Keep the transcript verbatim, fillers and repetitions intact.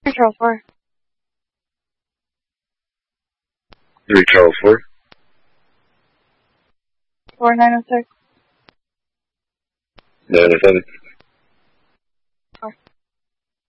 Charles four. Three Charles four. Four nine oh six. Nine oh seven.